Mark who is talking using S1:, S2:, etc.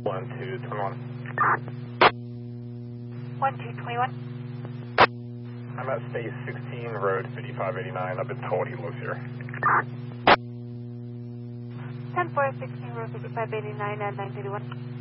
S1: 1221.
S2: 1221.
S1: I'm at Space 16 Road 5589. I've been told he lives here.
S2: 10-4, 16 Road 5589 and 931.